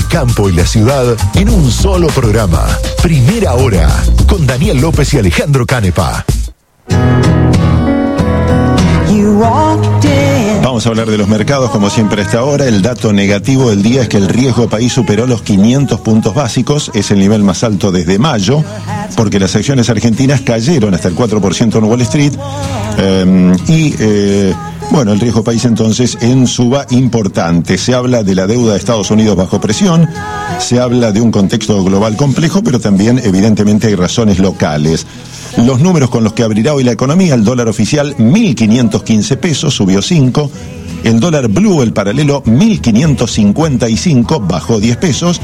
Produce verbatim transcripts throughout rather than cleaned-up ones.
campo y la ciudad en un solo programa. Primera Hora, con Daniel López y Alejandro Canepa. Vamos a hablar de los mercados como siempre a esta hora. El dato negativo del día es que el riesgo país superó los quinientos puntos básicos, es el nivel más alto desde mayo, porque las acciones argentinas cayeron hasta el cuatro por ciento en Wall Street eh, y eh, bueno, el riesgo país entonces en suba importante. Se habla de la deuda de Estados Unidos bajo presión, se habla de un contexto global complejo, pero también evidentemente hay razones locales. Los números con los que abrirá hoy la economía: el dólar oficial mil quinientos quince pesos, subió cinco. El dólar blue, el paralelo, mil quinientos cincuenta y cinco, bajó diez pesos.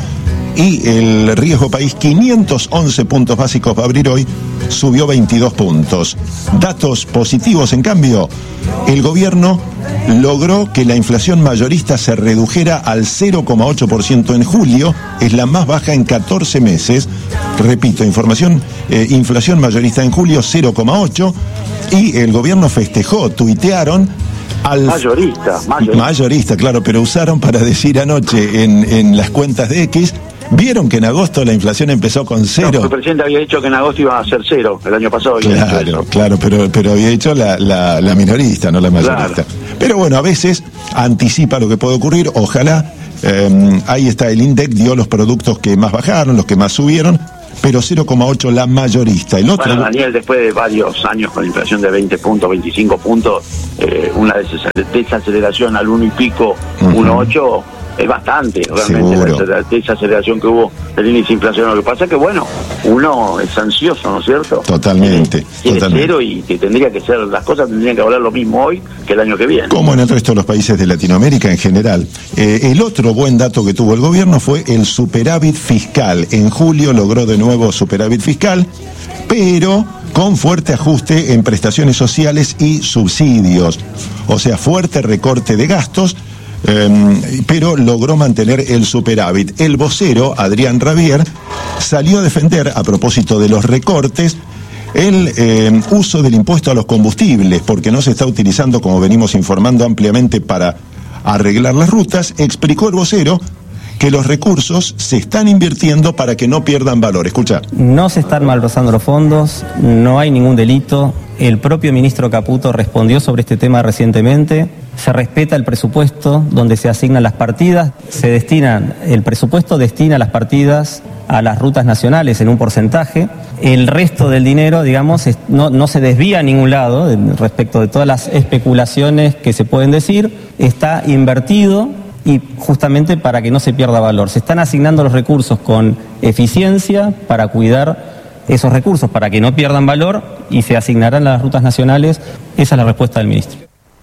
Y el riesgo país, quinientos once puntos básicos va a abrir hoy, subió veintidós puntos. Datos positivos, en cambio, el gobierno logró que la inflación mayorista se redujera al cero coma ocho por ciento en julio, es la más baja en catorce meses. Repito, información, eh, inflación mayorista en julio cero coma ocho, y el gobierno festejó, tuitearon al mayorista, mayorista, mayorista, claro, pero usaron para decir anoche en, en las cuentas de X. ¿Vieron que en agosto la inflación empezó con cero? No, el presidente había dicho que en agosto iba a ser cero, el año pasado. Claro, claro, pero, pero había dicho la, la, la minorista, no la mayorista. Claro. Pero bueno, a veces anticipa lo que puede ocurrir, ojalá. Eh, ahí está el INDEC, dio los productos que más bajaron, los que más subieron, pero cero coma ocho la mayorista. El otro... Bueno, Daniel, después de varios años con inflación de veinte puntos, veinticinco puntos, eh, una desaceleración al uno y pico, uh-huh. uno coma ocho... es bastante, realmente, la, la desaceleración que hubo del índice inflacionario. Lo que pasa es que, bueno, uno es ansioso, ¿no es cierto? Totalmente. Eh, tiene totalmente. cero y que tendría que ser, las cosas tendrían que valer lo mismo hoy que el año que viene. Como en el resto de los países de Latinoamérica en general. Eh, el otro buen dato que tuvo el gobierno fue el superávit fiscal. En julio logró de nuevo superávit fiscal, pero con fuerte ajuste en prestaciones sociales y subsidios. O sea, fuerte recorte de gastos, Eh, pero logró mantener el superávit. El vocero, Adrián Rabier, salió a defender, a propósito de los recortes, el eh, uso del impuesto a los combustibles, porque no se está utilizando, como venimos informando ampliamente, para arreglar las rutas. Explicó el vocero que los recursos se están invirtiendo para que no pierdan valor. Escucha. No se están malversando los fondos, no hay ningún delito. El propio ministro Caputo respondió sobre este tema recientemente. Se respeta el presupuesto donde se asignan las partidas, se destinan, el presupuesto destina las partidas a las rutas nacionales en un porcentaje. El resto del dinero, digamos, es, no, no se desvía a ningún lado respecto de todas las especulaciones que se pueden decir. Está invertido y justamente para que no se pierda valor. Se están asignando los recursos con eficiencia para cuidar esos recursos, para que no pierdan valor, y se asignarán las rutas nacionales. Esa es la respuesta del ministro.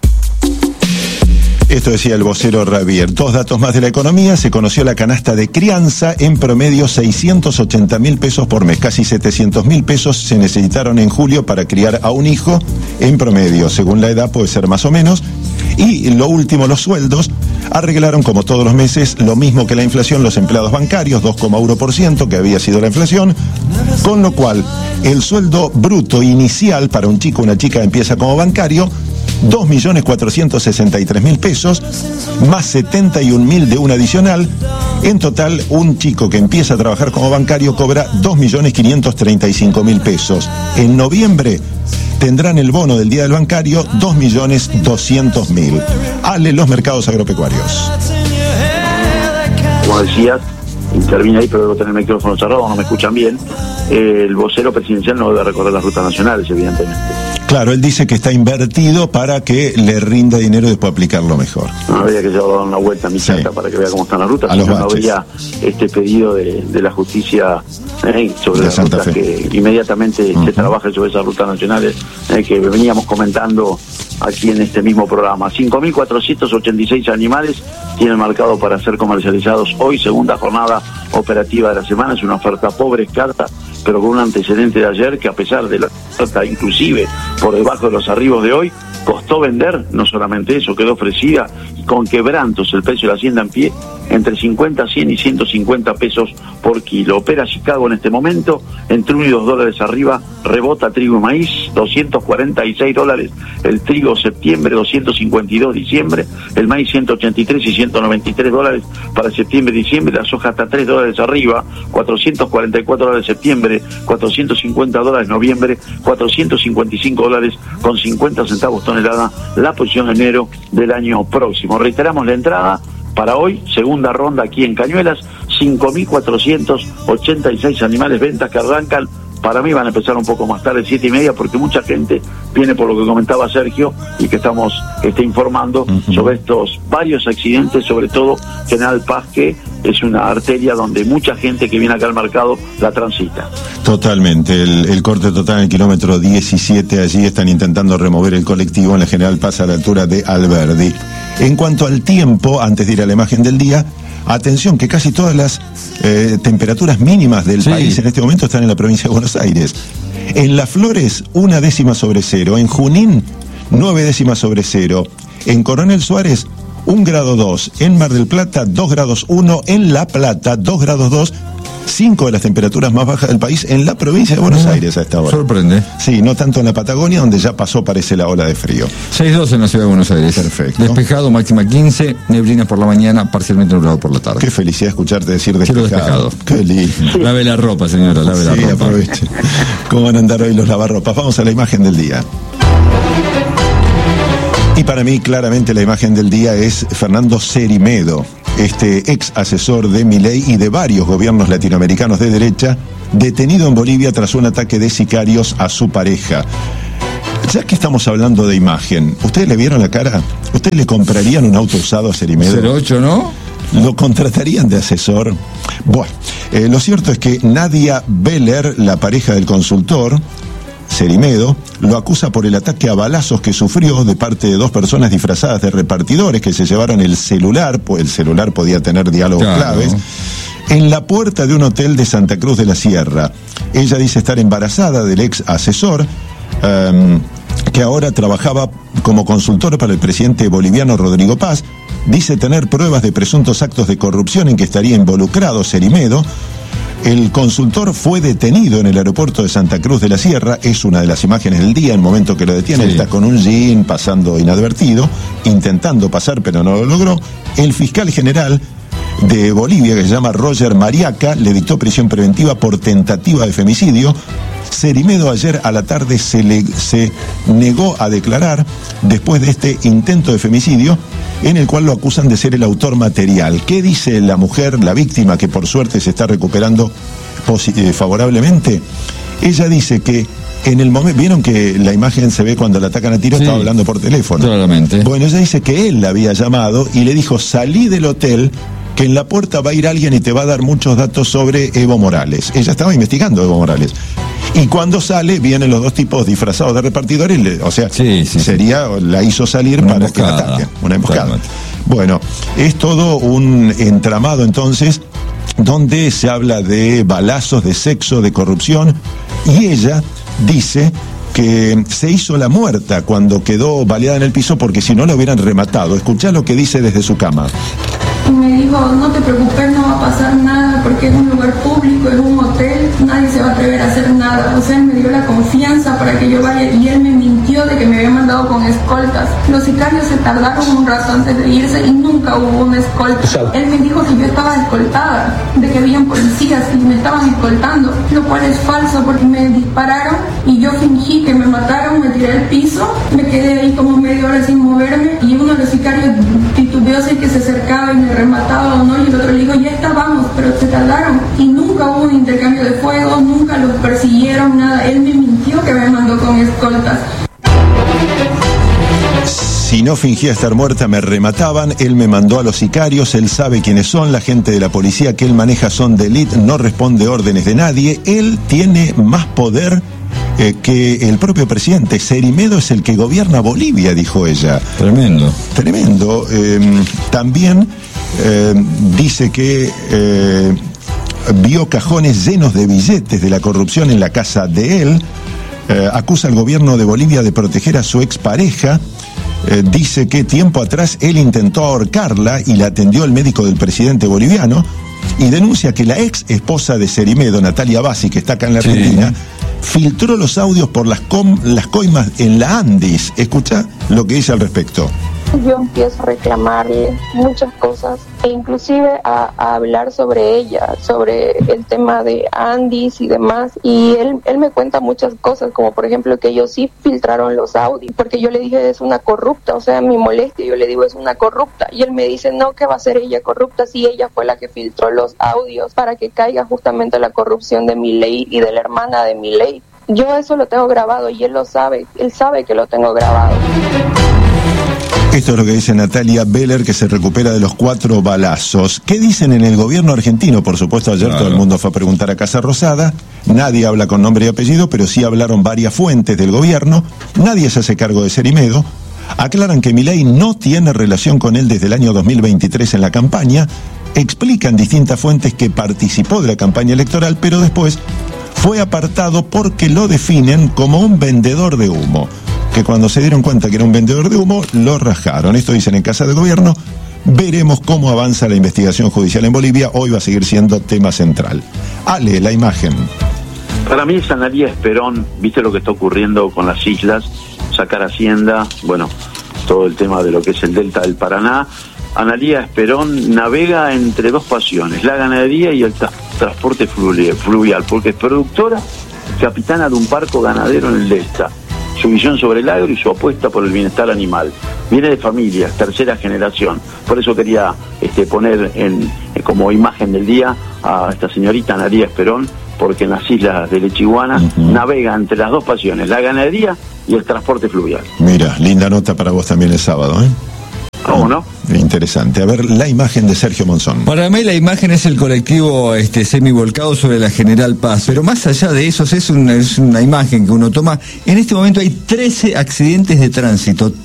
Esto decía el vocero Rabier. Dos datos más de la economía. Se conoció la canasta de crianza, en promedio seiscientos ochenta mil pesos por mes. Casi setecientos mil pesos se necesitaron en julio para criar a un hijo, en promedio. Según la edad puede ser más o menos. Y lo último, los sueldos. Arreglaron, como todos los meses, lo mismo que la inflación los empleados bancarios, dos coma uno por ciento, que había sido la inflación, con lo cual el sueldo bruto inicial para un chico o una chica empieza como bancario, dos millones cuatrocientos sesenta y tres mil pesos, más setenta y un mil de un adicional. En total, un chico que empieza a trabajar como bancario cobra dos millones quinientos treinta y cinco mil pesos. En noviembre tendrán el bono del Día del Bancario, dos millones doscientos mil. Ale, los mercados agropecuarios. Como decías, intervine ahí, pero debo tener el micrófono cerrado, no me escuchan bien. Eh, el vocero presidencial no debe recorrer las rutas nacionales, evidentemente. Claro, él dice que está invertido para que le rinda dinero y después aplicarlo mejor. No habría que llevar una vuelta a mi sí. casa para que vea cómo están las rutas, a si los no, baches. no habría este pedido de, de la justicia eh, sobre de las Santa rutas Fe. que inmediatamente uh-huh. se trabaja sobre esas rutas nacionales eh, que veníamos comentando aquí en este mismo programa. cinco mil cuatrocientos ochenta y seis animales tienen marcado para ser comercializados hoy, segunda jornada operativa de la semana. Es una oferta pobre, escasa, pero con un antecedente de ayer que, a pesar de la oferta inclusive por debajo de los arribos de hoy, costó vender. No solamente eso, quedó ofrecida y con quebrantos el precio de la hacienda en pie entre cincuenta, cien y ciento cincuenta pesos por kilo. Opera Chicago en este momento, entre uno y dos dólares arriba, rebota trigo y maíz, doscientos cuarenta y seis dólares el trigo septiembre, doscientos cincuenta y dos diciembre, el maíz ciento ochenta y tres y ciento noventa y tres dólares para septiembre y diciembre, la soja hasta tres dólares arriba, cuatrocientos cuarenta y cuatro dólares septiembre, cuatrocientos cincuenta dólares noviembre, cuatrocientos cincuenta y cinco dólares con cincuenta centavos tonelada, la posición de enero del año próximo. Reiteramos la entrada para hoy, segunda ronda aquí en Cañuelas, cinco mil cuatrocientos ochenta y seis animales, ventas que arrancan. Para mí van a empezar un poco más tarde, siete y media, porque mucha gente viene por lo que comentaba Sergio y que estamos este, informando uh-huh. sobre estos varios accidentes, sobre todo General Paz, que es una arteria donde mucha gente que viene acá al mercado la transita. Totalmente, el, el corte total en el kilómetro diecisiete, allí están intentando remover el colectivo en la General Paz a la altura de Alberdi. En cuanto al tiempo, antes de ir a la imagen del día, atención que casi todas las eh, temperaturas mínimas del sí. país en este momento están en la provincia de Buenos Aires. En Las Flores, una décima sobre cero. En Junín, nueve décimas sobre cero. En Coronel Suárez, un grado dos. En Mar del Plata, dos grados uno. En La Plata, dos grados dos. Cinco de las temperaturas más bajas del país en la provincia de Buenos Aires a esta hora. Sorprende. Sí, no tanto en la Patagonia, donde ya pasó, parece, la ola de frío. seis dos en la ciudad de Buenos Aires. Perfecto. Despejado, máxima quince, neblina por la mañana, parcialmente nublado por la tarde. Qué felicidad escucharte decir despejado. despejado. Qué lindo. Lave la ropa, señora, lave sí, la ropa. Aproveche. ¿Cómo van a andar hoy los lavarropas? Vamos a la imagen del día. Y para mí, claramente, la imagen del día es Fernando Cerimedo, este ex asesor de Milei y de varios gobiernos latinoamericanos de derecha, detenido en Bolivia tras un ataque de sicarios a su pareja. Ya que estamos hablando de imagen, ¿ustedes le vieron la cara? ¿Ustedes le comprarían un auto usado a Cerimedo? cero ocho, ¿no? ¿Lo contratarían de asesor? Bueno, eh, lo cierto es que Nadia Beller, la pareja del consultor, Cerimedo, lo acusa por el ataque a balazos que sufrió de parte de dos personas disfrazadas de repartidores que se llevaron el celular, pues el celular podía tener diálogos claro. claves, en la puerta de un hotel de Santa Cruz de la Sierra. Ella dice estar embarazada del ex asesor, um, que ahora trabajaba como consultor para el presidente boliviano Rodrigo Paz. Dice tener pruebas de presuntos actos de corrupción en que estaría involucrado Cerimedo. El consultor fue detenido en el aeropuerto de Santa Cruz de la Sierra, es una de las imágenes del día, el momento que lo detiene, sí. Está con un jean pasando inadvertido, intentando pasar pero no lo logró. El fiscal general de Bolivia, que se llama Roger Mariaca, le dictó prisión preventiva por tentativa de femicidio. Cerimedo ayer a la tarde se, le, se negó a declarar después de este intento de femicidio, en el cual lo acusan de ser el autor material. ¿Qué dice la mujer, la víctima, que por suerte se está recuperando eh, favorablemente? Ella dice que en el momento, vieron que la imagen se ve cuando la atacan a tiro, sí, estaba hablando por teléfono. Claramente. Bueno, ella dice que él la había llamado y le dijo: salí del hotel, que en la puerta va a ir alguien y te va a dar muchos datos sobre Evo Morales. Ella estaba investigando a Evo Morales. Y cuando sale, vienen los dos tipos disfrazados de repartidores, le, o sea, sí, sí, sería, la hizo salir una para emboscada, que la ataquen. Una emboscada. Claramente. Bueno, es todo un entramado entonces, donde se habla de balazos, de sexo, de corrupción, y ella dice que se hizo la muerta cuando quedó baleada en el piso, porque si no la hubieran rematado. Escuchá lo que dice desde su cama. Me dijo: no te preocupes, no va a pasar nada, porque es un lugar público, es un hotel, nadie se va a atrever a hacer nada. O sea, él me dio la confianza para que yo vaya, y él me mintió de que me había mandado con escoltas. Los sicarios se tardaron un rato antes de irse y nunca hubo una escolta. Él me dijo que yo estaba escoltada, de que habían policías y me estaban escoltando, lo cual es falso, porque me dispararon y yo fingí que me mataron, me tiré al piso, me quedé ahí como media hora sin moverme, y uno de los sicarios titubeó si que se acercaba y me remataba o no, y el otro le dijo: ya estábamos, pero se tardaron, y nunca hubo un intercambio de fuego, nunca los persiguieron, nada. Él me mintió que me mandó con escoltas. Si no fingía estar muerta, me remataban. Él me mandó a los sicarios, él sabe quiénes son, la gente de la policía que él maneja son de élite, no responde órdenes de nadie. Él tiene más poder eh, que el propio presidente. Cerimedo es el que gobierna Bolivia, dijo ella. Tremendo. Tremendo. Eh, también eh, dice que eh, vio cajones llenos de billetes de la corrupción en la casa de él. Eh, acusa al gobierno de Bolivia de proteger a su expareja. eh, dice que tiempo atrás él intentó ahorcarla y la atendió el médico del presidente boliviano, y denuncia que la ex esposa de Cerimedo, Natalia Bassi, que está acá en la Argentina, sí, filtró los audios por las, com, las coimas en la Andis. Escucha lo que dice al respecto. Yo empiezo a reclamarle muchas cosas e inclusive a, a hablar sobre ella, sobre el tema de Andis y demás, y él, él me cuenta muchas cosas, como por ejemplo que ellos sí filtraron los audios, porque yo le dije es una corrupta, o sea, mi molestia, yo le digo es una corrupta, y él me dice no, que va a ser ella corrupta si ella fue la que filtró los audios para que caiga justamente la corrupción de Milei y de la hermana de Milei. Yo eso lo tengo grabado y él lo sabe, él sabe que lo tengo grabado. Esto es lo que dice Natalia Beller, que se recupera de los cuatro balazos. ¿Qué dicen en el gobierno argentino? Por supuesto, ayer claro. todo el mundo fue a preguntar a Casa Rosada. Nadie habla con nombre y apellido, pero sí hablaron varias fuentes del gobierno. Nadie se hace cargo de Cerimedo. Aclaran que Milei no tiene relación con él desde el año dos mil veintitrés en la campaña. Explican distintas fuentes que participó de la campaña electoral, pero después fue apartado porque lo definen como un vendedor de humo. Que cuando se dieron cuenta que era un vendedor de humo, lo rajaron. Esto dicen en Casa de Gobierno. Veremos cómo avanza la investigación judicial en Bolivia. Hoy va a seguir siendo tema central. Ale, la imagen. Para mí es Analía Esperón. ¿Viste lo que está ocurriendo con las islas? Sacar Hacienda, bueno, todo el tema de lo que es el delta del Paraná. Analía Esperón navega entre dos pasiones, la ganadería y el tra- transporte fluvial, porque es productora, capitana de un parco ganadero en el delta. Su visión sobre el agro y su apuesta por el bienestar animal. Viene de familia, tercera generación. Por eso quería este, poner en, en, como imagen del día a esta señorita Analía Esperón, porque en las islas de Lechiguana uh-huh. navega entre las dos pasiones, la ganadería y el transporte fluvial. Mira, linda nota para vos también el sábado, ¿eh? ¿Cómo no? Interesante. A ver, la imagen de Sergio Monzón. Para mí la imagen es el colectivo este, semivolcado sobre la General Paz, pero más allá de eso es una, es una imagen que uno toma. En este momento hay trece accidentes de tránsito.